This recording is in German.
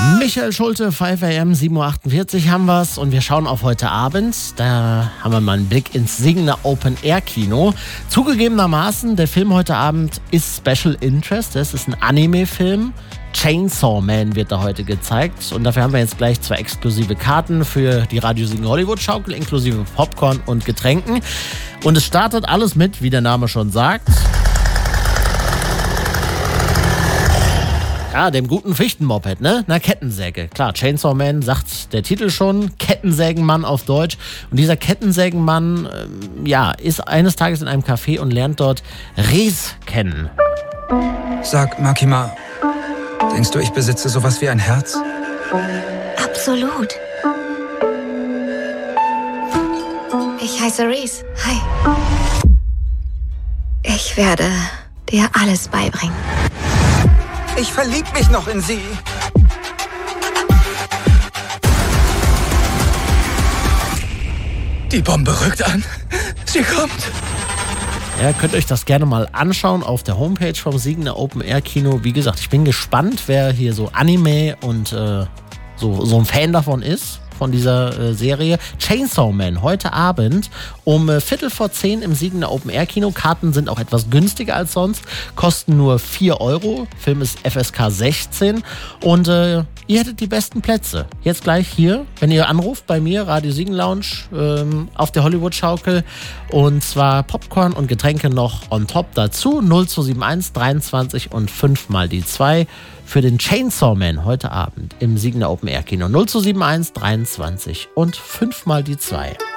Michael Schulte, 5 AM, 7.48 Uhr haben wir's und wir schauen auf heute Abend. Da haben wir mal einen Blick ins Siegner Open-Air-Kino. Zugegebenermaßen, der Film heute Abend ist Special Interest. Das ist ein Anime-Film. Chainsaw Man wird da heute gezeigt und dafür haben wir jetzt gleich 2 exklusive Karten für die Radio Siegen Hollywood Schaukel inklusive Popcorn und Getränken. Und es startet alles mit, wie der Name schon sagt, ja, dem guten Fichtenmoped, ne? Na, Kettensäge. Klar, Chainsaw Man sagt der Titel schon, Kettensägenmann auf Deutsch. Und dieser Kettensägenmann, ist eines Tages in einem Café und lernt dort Rees kennen. Sag, Makima, denkst du, ich besitze sowas wie ein Herz? Absolut. Ich heiße Rees. Hi. Ich werde dir alles beibringen. Ich verlieb mich noch in sie. Die Bombe rückt an. Sie kommt. Ja, könnt euch das gerne mal anschauen auf der Homepage vom Siegner Open Air Kino. Wie gesagt, ich bin gespannt, wer hier so Anime und so ein Fan davon ist, von dieser Serie. Chainsaw Man, heute Abend um 9:45 im Siegner Open Air Kino. Karten sind auch etwas günstiger als sonst, kosten nur 4 Euro. Film ist FSK 16 und ihr hättet die besten Plätze. Jetzt gleich hier, wenn ihr anruft bei mir, Radio Siegen Lounge auf der Hollywood Schaukel, und zwar Popcorn und Getränke noch on top dazu. 0271 23 und 5 mal die 2 für den Chainsaw Man heute Abend im Siegner Open Air Kino. 0271 23 und 5 mal die 2.